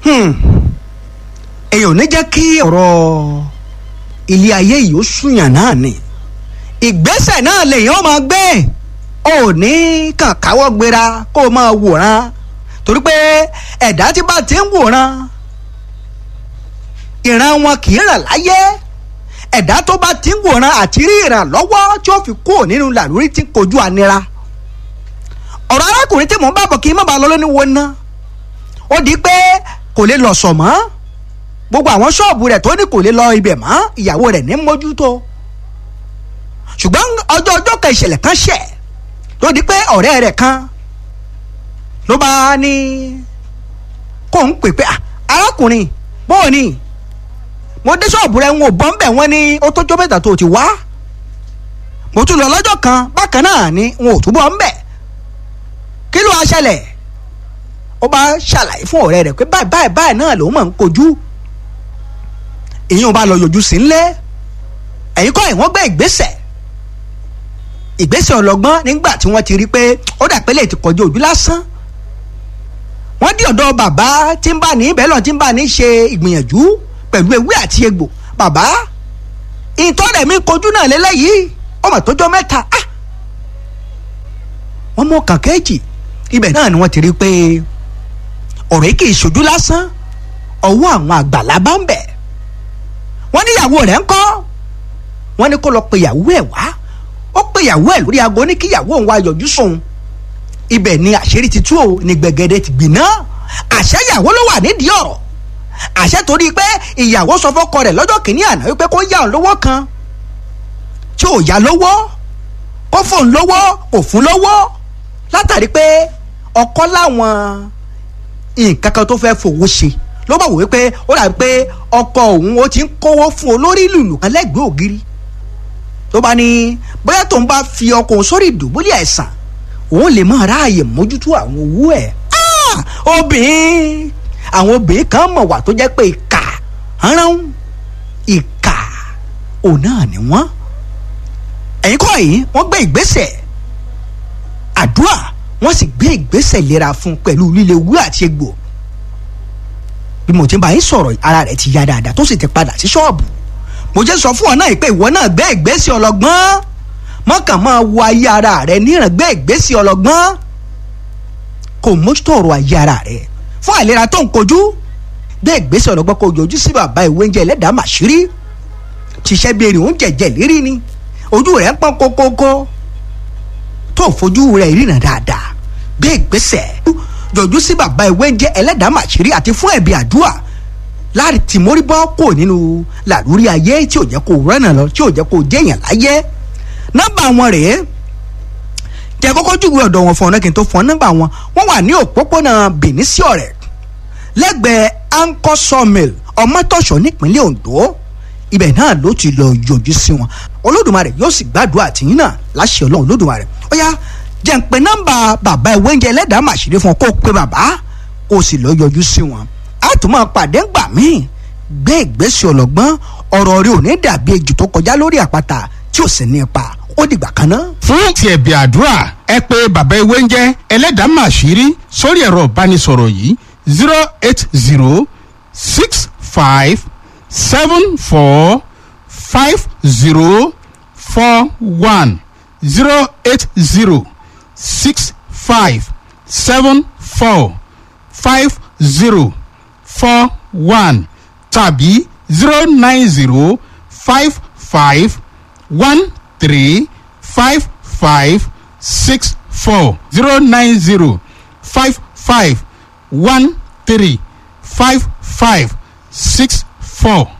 èèyàn ò ní jẹ́ kí ọ̀rọ̀ ilé ayé yìí ó súnyàn náà ni ìgbésẹ̀ náà lèèyàn máa gbé ò ní kàn káwọ́ gbéra kó o máa wòran torí pé ẹ̀dá tí bá ti ń wòran ìran wọn kì í ràn láyé ẹ̀dá tó bá ti ń wòran àti rí ìrànlọ́wọ́ tí ó fi kúrò nínú làlórí tí ń kojú ànira ọ̀rọ̀ arákùnrin tí mò ń bá bọ̀ kí n má bàa lọ lóní wo ná ó di pé kò lè lọ sọ̀ mọ́ gbogbo àwọn ṣọ́ọ̀bù rẹ̀ tó ní kò lè lọ ibẹ̀ mọ́ ìyàwó rẹ̀ ní mójútó ṣùgbọ́n ọjọ́ kan ìṣẹ̀lẹ̀ kan ṣẹ̀ ló di pé ọ̀rẹ́ rẹ̀ kan ló bá ní kó ń pè pé arákùnrin bóò ni mo dé ṣọ́ọ̀bù rẹ̀ ń wò bọ́ ń bẹ̀ wọ́n ní ó tó jọ́ mẹ́ta tó ti wá mo tún lọ lọ́jọ́ kan bákan náà ni wọn ò túbọ̀ ń bẹ̀ kí ló wá ṣẹlẹ̀ ó bá ṣàlàyé fún ọ̀rẹ́ rẹ̀ pé báyìí náà lòun máa ń kojú èyí ò bá lọ yọjú sí ńlẹ̀ ẹ̀yìn kọ́ ìwọ́n gbé ìgbésẹ̀ ọlọ́gbọ́n nígbà tí wọ́n ti rí pé ó dà pé lè ti kọjú ojú lásán wọ́n dí ọ̀dọ̀ bàbá tí ń bá ní ibẹ̀ lọ tí ń bá ní ṣe ìgbìyànjú pẹ̀lú ewé àti egbò bàbá ìtọ́rẹ̀ mi kojú náà lélẹ́yìí ọmọ tó jọ mẹ́ta wọ́n mú kàn kéèjì ibẹ̀ náà ni wọ́n ti rí pé ọ̀rẹ́ kì í ṣojú lásán ọwọ́ àwọn àgbàlá bá ń bẹ̀ wọ́n ní ìyàwó rẹ̀ ń kọ́ wọ́n ní kó lọ pe ìyàwó ẹ̀ wá ó pe ìyàwó ẹ̀ lórí aago ní kí ìyàwó òun wá yọjú sóun ibẹ̀ ni àṣírí ti tú o ní gbẹ̀gẹ̀dẹ̀ ti gbiná àṣẹ ìyàwó ló wà nídìí ọ̀rọ̀ àṣẹ torí pé ìyàwó sọ fọ́kọ rẹ̀ lọ́jọ́ kìíní àná wípé kó yá òun lówó kan tí ò yá lówó kó fóun lówó kò fún lówó látàrí pé ọkọ láwọn nǹkan kan tó fẹ́ fowó ṣe ló bá wò wípé ó dàbí pé ọkọ òun ó ti ń kówó fún olórí lùlù kan lẹ́gbẹ̀ẹ́ ògiri tó bá ní bóyá tóun bá fi ọkọ òun sórí ìdùbúlẹ̀ àìsàn òun lè máa ráàyè mójútó àwọn owó ẹ̀ àwọn obìnrin kan mọ̀ wà tó jẹ́ pé ìkà rán ìkà òun náà ni wọ́n ẹ̀yìn kọ́ yìí wọ́n gbé ìgbésẹ̀ àdúrà wọ́n sì gbé ìgbésẹ̀ ìlera fún pẹ̀lú líle ewé àti egbò bí mo ti bá yín sọ̀rọ̀ ara rẹ̀ ti yá dáadáa tó sì ti padà sí ṣọ́ọ̀bù mo jẹ́ sọ fún ọ náà pé ìwọ náà gbé ìgbésẹ̀ ọlọ́gbọ́n mọ́kàn máa wo ayé ara rẹ̀ níran gbé ìgbésẹ̀ ọlọ́gbọ́n kò mójútó ọ̀rọ̀ ayé ara rẹ̀ fún àìlera tó ń kojú gbé ìgbésẹ̀ ọlọ́gbọ́n kò yọjú sí bàbá ìwé oúnjẹ ẹlẹ́dàá màṣírí ṣiṣẹ́ bí erin oúnjẹ jẹ̀ lérí ni ojú rẹ̀ ń pọ́n kókókó tó fojú rẹ̀ ríran dáadáa gbé ìgbésẹ̀ yọjú sí bàbá ìwé oúnjẹ ẹlẹ́dàá màṣírí àti fún ẹ̀bí àdúrà láti tí mórí bọ́ kò nínú làlórí ayé tí ò jẹ́ kó rẹ́nà lọ tí ò jẹ́ kó jẹ́yàn láyé nọ́mbà wọn rèé jẹ́ kọ́kọ́ júwe ọ̀dọ̀ wọn fún ọ̀nà kí n tó fún ọ nọ́mbà wọn wọ́n wà ní òpópónà Benin sí ọ̀rẹ́ lẹ́gbẹ̀ẹ́ Anchor Sawmill Ọmọtọ́ṣọ́ nípínlẹ̀ Ondo ibẹ̀ náà ló ti lọ yọjú sí wọn Olódùmarè yóò sì gbàdúrà àtìyín náà láṣẹ Ọlọ́run Olódùmarè ó yá jẹ́ ń pe nọ́mbà bàbá ìwé oúnjẹ ẹlẹ́dàá màṣírí fún ọ kó o pe bàbá kó o sì lọ yọjú sí wọn a tún máa pàdé ńgbà míì gbé ìgbésẹ̀ ọlọ́gbọ́n ọ̀rọ̀ rẹ ò ní dàbí ejò tó kọjá lórí àpáta tí ò sì ní ipa ó dìgbà kan náà. fún ti ẹ̀bì àdúrà ẹ pè bàbá ewé ń jẹ́ ẹlẹ́dàá màṣírí sórí ẹ̀rọ ìbánisọ̀rọ̀ yìí 08065745041 tàbí 09055135564 09055135564.